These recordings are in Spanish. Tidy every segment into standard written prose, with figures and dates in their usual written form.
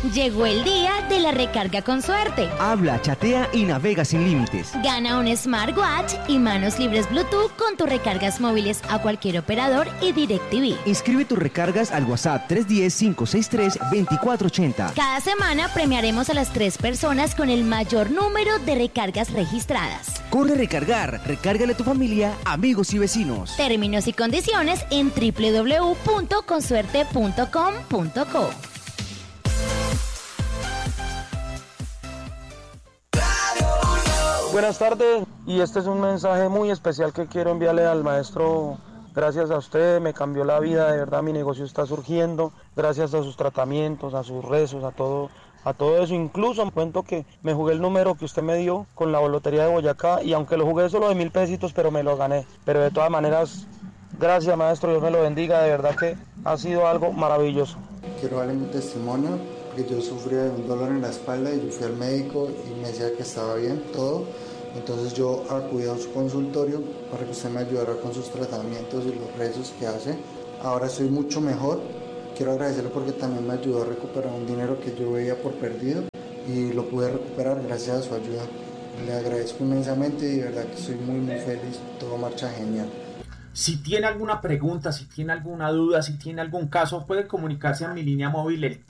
Llegó el día de la recarga con suerte. Habla, chatea y navega sin límites. Gana un smartwatch y manos libres Bluetooth con tus recargas móviles a cualquier operador y DirecTV. Inscribe tus recargas al WhatsApp 310-563-2480. Cada semana premiaremos a las 3 personas con el mayor número de recargas registradas. Corre a recargar. Recárgale a tu familia, amigos y vecinos. Términos y condiciones en www.consuerte.com.co. Buenas tardes, y este es un mensaje muy especial que quiero enviarle al maestro. Gracias a usted me cambió la vida, de verdad mi negocio está surgiendo, gracias a sus tratamientos, a sus rezos, a todo eso. Incluso me cuento que me jugué el número que usted me dio con la lotería de Boyacá, y aunque lo jugué solo de 1.000 pesitos, pero me lo gané. Pero de todas maneras, gracias maestro, Dios me lo bendiga, de verdad que ha sido algo maravilloso. Quiero darle mi testimonio, porque yo sufría de un dolor en la espalda y yo fui al médico y me decía que estaba bien todo. Entonces yo acudí a su consultorio para que usted me ayudara con sus tratamientos y los rezos que hace. Ahora estoy mucho mejor. Quiero agradecerle porque también me ayudó a recuperar un dinero que yo veía por perdido y lo pude recuperar gracias a su ayuda. Le agradezco inmensamente y de verdad que estoy muy feliz. Todo marcha genial. Si tiene alguna pregunta, si tiene alguna duda, si tiene algún caso, puede comunicarse a mi línea móvil el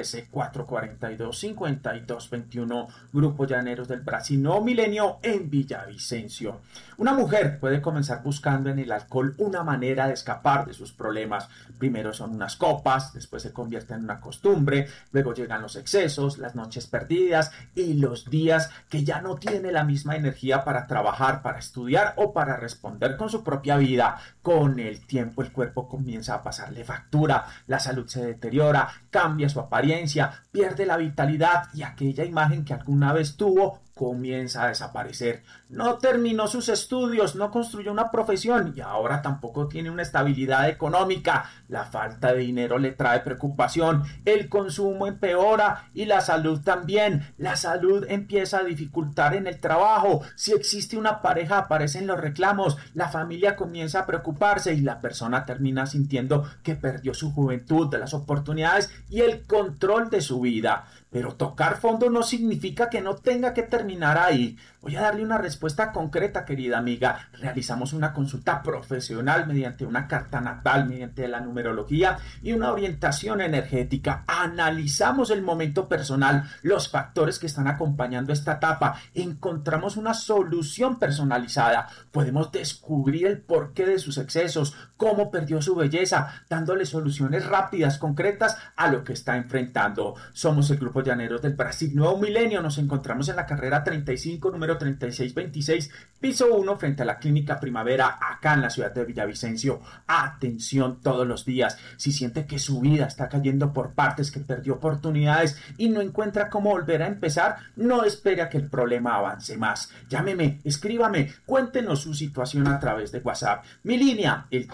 313-442-5221, Grupo Llaneros del Brasil, Nuevo Milenio en Villavicencio. Una mujer puede comenzar buscando en el alcohol una manera de escapar de sus problemas. Primero son unas copas, después se convierte en una costumbre, luego llegan los excesos, las noches perdidas y los días que ya no tiene la misma energía para trabajar, para estudiar o para responder con su propia vida. Con el tiempo el cuerpo comienza a pasarle factura, la salud se deteriora, cambia su apariencia, pierde la vitalidad y aquella imagen que alguna vez tuvo comienza a desaparecer. No terminó sus estudios, no construyó una profesión y ahora tampoco tiene una estabilidad económica. La falta de dinero le trae preocupación, el consumo empeora y la salud también. La salud empieza a dificultar en el trabajo. Si existe una pareja aparecen los reclamos, la familia comienza a preocuparse y la persona termina sintiendo que perdió su juventud, de las oportunidades y el control de su vida. Pero tocar fondo no significa que no tenga que terminar ahí. Voy a darle una respuesta concreta, querida amiga. Realizamos una consulta profesional mediante una carta natal, mediante la numerología y una orientación energética. Analizamos el momento personal, los factores que están acompañando esta etapa. Encontramos una solución personalizada. Podemos descubrir el porqué de sus excesos, cómo perdió su belleza, dándole soluciones rápidas, concretas a lo que está enfrentando. Somos el Grupo Llaneros del Brasil, Nuevo Milenio. Nos encontramos en la carrera 35, número 3626, piso 1, frente a la Clínica Primavera, acá en la ciudad de Villavicencio. Atención todos los días. Si siente que su vida está cayendo por partes, que perdió oportunidades y no encuentra cómo volver a empezar, no espere a que el problema avance más. Llámeme, escríbame, cuéntenos su situación a través de WhatsApp. Mi línea, el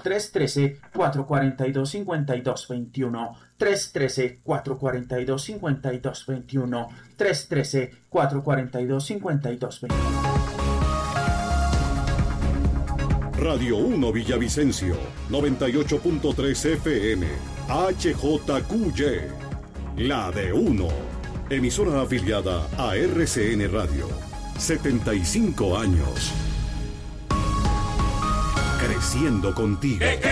313-442-5221. 313-442-5221, 313-442-5221. Radio 1 Villavicencio, 98.3 FM, HJQY, la de 1, emisora afiliada a RCN Radio, 75 años. Creciendo contigo.